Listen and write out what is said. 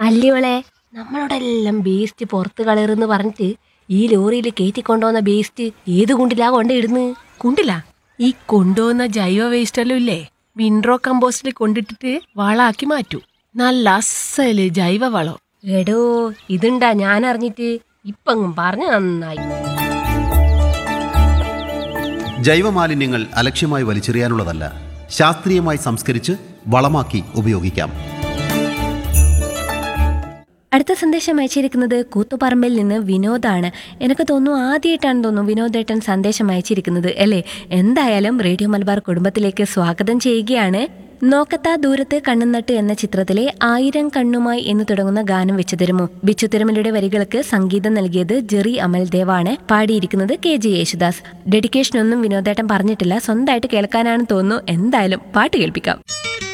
അല്ലയോളെ, നമ്മളോടെ എല്ലാം വേസ്റ്റ് പുറത്ത് കളയറെന്ന് പറഞ്ഞിട്ട് ഈ ലോറിയിൽ കയറ്റിക്കൊണ്ടുവന്ന വേസ്റ്റ് ഏത് കുണ്ടിലാ കൊണ്ടിടുന്ന്? കുണ്ടില്ല, ഈ കൊണ്ടുവന്ന ജൈവ വേസ്റ്റ് എല്ലാം ഇല്ലേ, വിൻഡ്രോ കമ്പോസ്റ്റിൽ കൊണ്ടിട്ടിട്ട് വളാക്കി മാറ്റൂ. നല്ല അസല് ജൈവ വളം. എടോ, ഇതുണ്ടാ ഞാൻ അറിഞ്ഞിട്ട്. ഇപ്പങ്ങും പറഞ്ഞ നന്നായി. ജൈവമാലിന്യങ്ങൾ അലക്ഷ്യമായി വലിച്ചെറിയാനുള്ളതല്ല, ശാസ്ത്രീയമായി സംസ്കരിച്ച് വളമാക്കി ഉപയോഗിക്കാം. അടുത്ത സന്ദേശം അയച്ചിരിക്കുന്നത് കൂത്തുപറമ്പിൽ നിന്ന് വിനോദാണ്. എനിക്ക് തോന്നുന്നു ആദ്യമായിട്ടാണ് തോന്നുന്നു വിനോദേട്ടൻ സന്ദേശം അയച്ചിരിക്കുന്നത് അല്ലേ. എന്തായാലും റേഡിയോ മലബാർ കുടുംബത്തിലേക്ക് സ്വാഗതം ചെയ്യുകയാണ്. നോക്കത്താ ദൂരത്ത് കണ്ണുനട്ട് എന്ന ചിത്രത്തിലെ 1000 കണ്ണുമായി എന്ന് തുടങ്ങുന്ന ഗാനം വെച്ചു തരുമോ? ബിച്ചു തിരുമലയുടെ വരികൾക്ക് സംഗീതം നൽകിയത് ജെറി അമൽദേവാണ്. പാടിയിരിക്കുന്നത് KG യേശുദാസ്. ഡെഡിക്കേഷനൊന്നും വിനോദേട്ടൻ പറഞ്ഞിട്ടില്ല, സ്വന്തമായിട്ട് കേൾക്കാനാണ് തോന്നുന്നു. എന്തായാലും പാട്ട് കേൾപ്പിക്കാം.